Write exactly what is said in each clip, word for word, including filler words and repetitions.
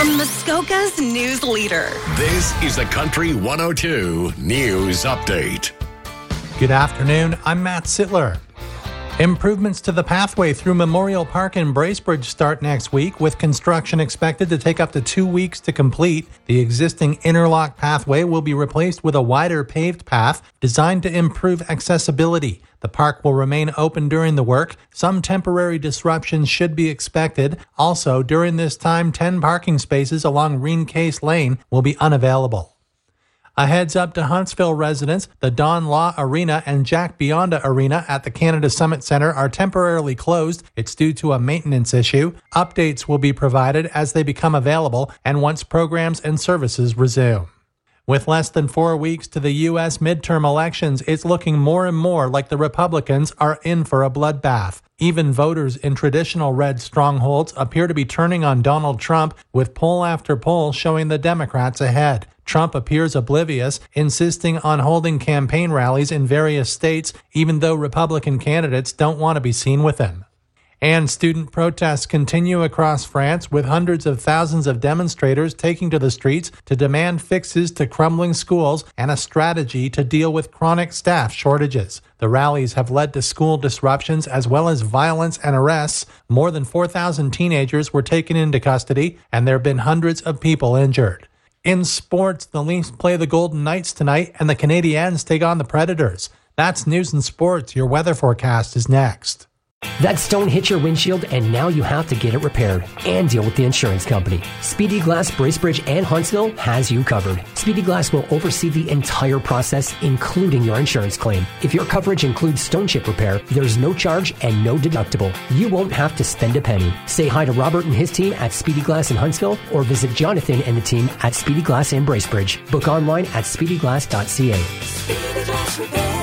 From Muskoka's news leader. This is the Country one oh two News Update. Good afternoon, I'm Matt Sittler. Improvements to the pathway through Memorial Park in Bracebridge start next week, with construction expected to take up to two weeks to complete. The existing interlock pathway will be replaced with a wider paved path designed to improve accessibility. The park will remain open during the work. Some temporary disruptions should be expected. Also, during this time, ten parking spaces along Reen Case Lane will be unavailable. A heads up to Huntsville residents, the Don Law Arena and Jack Bionda Arena at the Canada Summit Centre are temporarily closed. It's due to a maintenance issue. Updates will be provided as they become available and once programs and services resume. With less than four weeks to the U S midterm elections, it's looking more and more like the Republicans are in for a bloodbath. Even voters in traditional red strongholds appear to be turning on Donald Trump, with poll after poll showing the Democrats ahead. Trump appears oblivious, insisting on holding campaign rallies in various states, even though Republican candidates don't want to be seen with him. And student protests continue across France, with hundreds of thousands of demonstrators taking to the streets to demand fixes to crumbling schools and a strategy to deal with chronic staff shortages. The rallies have led to school disruptions as well as violence and arrests. More than four thousand teenagers were taken into custody, and there have been hundreds of people injured. In sports, the Leafs play the Golden Knights tonight, and the Canadiens take on the Predators. That's news and sports. Your weather forecast is next. That stone hit your windshield, and now you have to get it repaired and deal with the insurance company. Speedy Glass Bracebridge and Huntsville has you covered. Speedy Glass will oversee the entire process, including your insurance claim. If your coverage includes stone chip repair, there's no charge and no deductible. You won't have to spend a penny. Say hi to Robert and his team at Speedy Glass in Huntsville, or visit Jonathan and the team at Speedy Glass in Bracebridge. Book online at speedy glass dot c a. Speedy Glass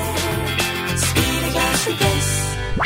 Repair. Speedy Glass Replace.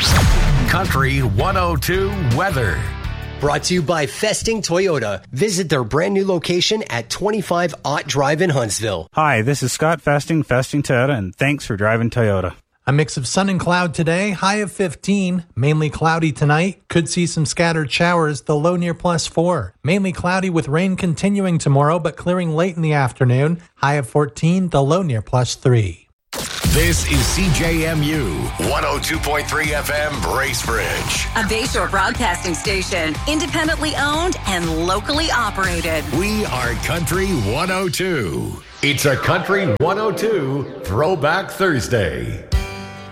Country one oh two weather. Brought to you by Festing Toyota. Visit their brand new location at twenty-five Ott Drive in Huntsville. Hi, this is Scott Festing, Festing Toyota, and thanks for driving Toyota. A mix of sun and cloud today, high of fifteen. Mainly cloudy tonight. Could see some scattered showers, the low near plus four. Mainly cloudy with rain continuing tomorrow, but clearing late in the afternoon. High of fourteen, the low near plus three. This is C J M U one oh two point three F M Bracebridge. A Bayshore broadcasting station, independently owned and locally operated. We are Country one oh two. It's a Country one oh two Throwback Thursday.